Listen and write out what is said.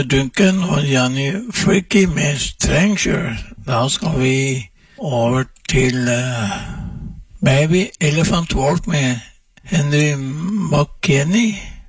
Duncan og Johnny Freaky med Stranger. Da skal vi over til Baby Elephant Walk med Henry McKinney.